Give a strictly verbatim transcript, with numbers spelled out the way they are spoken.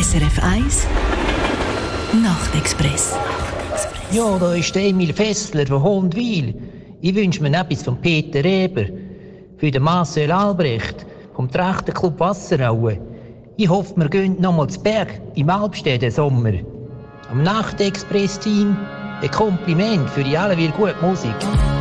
S R F eins Nachtexpress. Ja, da ist der Emil Fessler von Hondwil. Ich wünsche mir etwas von Peter Eber. Für den Marcel Albrecht vom Trachterclub Wasseraue. Ich hoffe, wir gehen noch mal zu Berg im Alpstedt Sommer. Am Nachtexpress-Team ein Kompliment für die alle gute Musik.